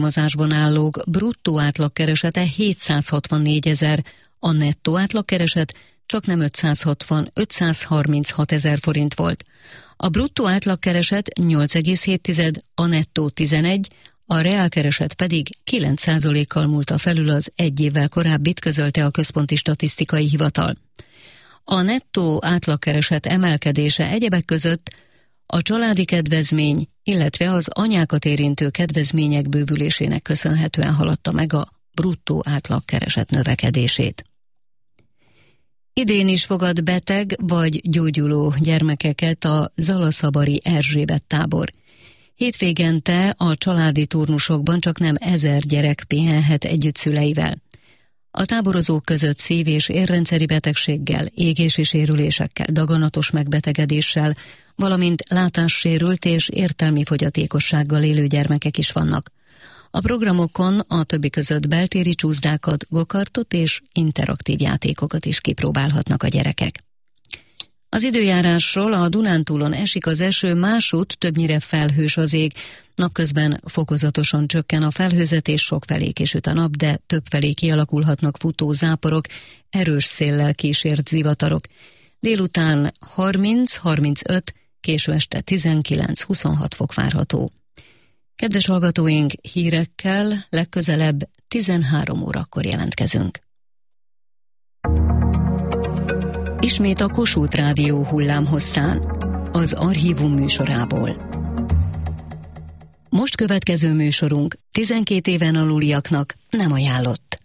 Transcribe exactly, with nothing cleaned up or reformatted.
alkalmazásban állók bruttó átlagkeresete hétszázhatvannégy ezer, a nettó átlagkereset csaknem ötszázhatvan ötszázharminchat ezer forint volt. A bruttó átlagkereset nyolc egész hét tized, a nettó tizenegy, a reálkereset pedig kilenc százalékkal múlta felül az egy évvel korábbit, közölte a Központi Statisztikai Hivatal. A nettó átlagkereset emelkedése egyebek között a családi kedvezmény, illetve az anyákat érintő kedvezmények bővülésének köszönhetően haladta meg a bruttó átlagkereset növekedését. Idén is fogad beteg vagy gyógyuló gyermekeket a Zalaszabari Erzsébet tábor. Hétvégente a családi turnusokban csaknem ezer gyerek pihenhet együtt szüleivel. A táborozók között szív- és érrendszeri betegséggel, égési sérülésekkel, daganatos megbetegedéssel, valamint látássérült és értelmi fogyatékossággal élő gyermekek is vannak. A programokon a többi között beltéri csúszdákat, gokartot és interaktív játékokat is kipróbálhatnak a gyerekek. Az időjárásról: a Dunántúlon esik az eső, másút többnyire felhős az ég, napközben fokozatosan csökken a felhőzetés, sokfelé kisüt a nap, de többfelé kialakulhatnak futó záporok, erős széllel kísért zivatarok. Délután harminc-harmincöt, késő este tizenkilenc-huszonhat fok várható. Kedves hallgatóink, hírekkel legközelebb tizenhárom órakor jelentkezünk. Ismét a Kossuth Rádió hullámhosszán, az Archívum műsorából. Most következő műsorunk tizenkét éven aluliaknak nem ajánlott.